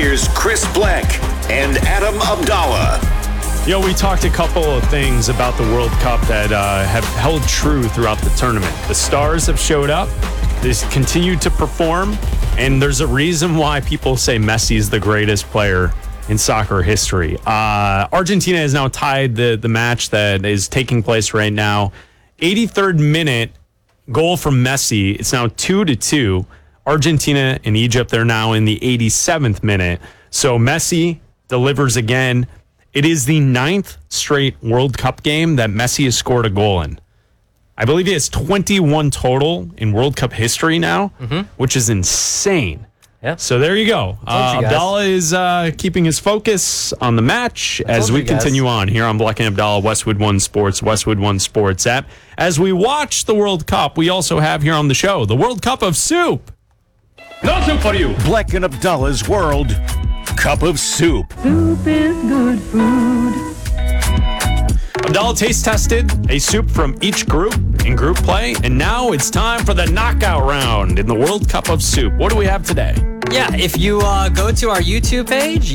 Here's Chris Black and Adam Abdallah. We talked a couple of things about the World Cup that have held true throughout the tournament. The stars have showed up. They continue to perform. And there's a reason why people say Messi is the greatest player in soccer history. Argentina has now tied the match that is taking place right now. 83rd minute goal from Messi. It's now 2-2. Argentina and Egypt, they're now in the 87th minute. So Messi delivers again. It is the 9th straight World Cup game that Messi has scored a goal in. I believe he has 21 total in World Cup history now, which is insane. Yeah. So there you go. Abdallah is keeping his focus on the match as we continue on here on Black and Abdallah, Westwood One Sports, Westwood One Sports app. As we watch the World Cup, we also have here on the show the World Cup of Soup. No soup for you. Black and Abdallah's World Cup of Soup. Soup is good food. Abdallah taste tested a soup from each group in group play, and now it's time for the knockout round in the World Cup of Soup. What do we have today? Yeah, if you go to our YouTube page,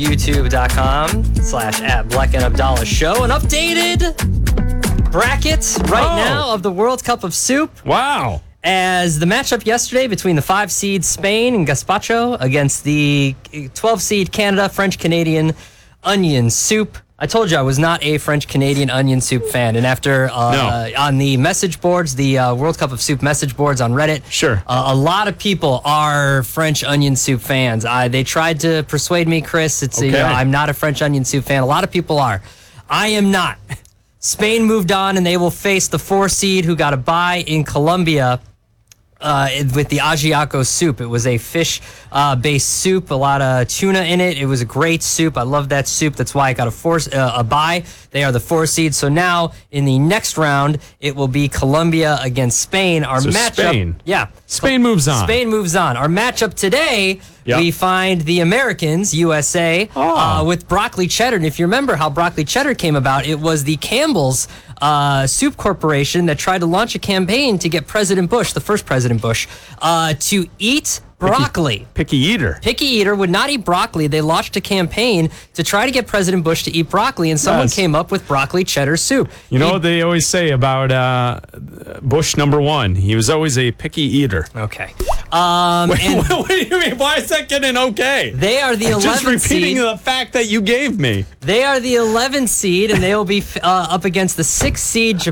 youtube.com/@BlackandAbdallah Show, an updated bracket right now of the World Cup of Soup. Wow. As the matchup yesterday between the 5 seed Spain and Gazpacho against the 12 seed Canada, French-Canadian onion soup. I told you I was not a French-Canadian onion soup fan. And after on the message boards, the World Cup of Soup message boards on Reddit, a lot of people are French onion soup fans. They tried to persuade me, Chris. I'm not a French onion soup fan. A lot of people are. I am not. Spain moved on, and they will face the 4 seed who got a bye in Colombia. With the ajiaco soup. It was a fish-based soup, a lot of tuna in it. It was a great soup. I love that soup. That's why I got a bye. They are the 4 seed. So now, in the next round, it will be Colombia against Spain. Our matchup... Spain. Yeah. Spain moves on. Spain moves on. Our matchup today, we find the Americans, USA, with broccoli cheddar. And if you remember how broccoli cheddar came about, it was the Campbell's Soup Corporation that tried to launch a campaign to get President Bush, the first President Bush, to eat broccoli. Picky eater. Picky eater would not eat broccoli. They launched a campaign to try to get President Bush to eat broccoli, and someone came up with broccoli cheddar soup. You know what they always say about Bush #1? He was always a picky eater. Okay. What do you mean? Why is that getting okay? They are the 11th seed. Just repeating the fact that you gave me. They are the 11th seed, and they will be up against the 6th seed